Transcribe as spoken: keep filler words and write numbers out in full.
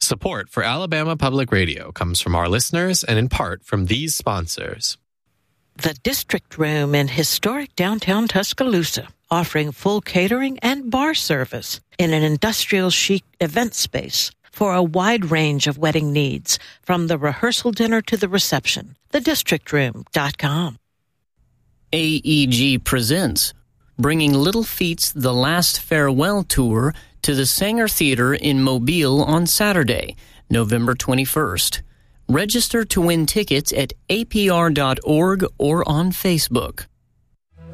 Support for Alabama Public Radio comes from our listeners and in part from these sponsors. The District Room in historic downtown Tuscaloosa, offering full catering and bar service in an industrial chic event space for a wide range of wedding needs, from the rehearsal dinner to the reception. the district room dot com. A E G presents bringing Little Feat's The Last Farewell Tour to the Sanger Theater in Mobile on Saturday, November twenty-first. Register to win tickets at A P R dot org or on Facebook.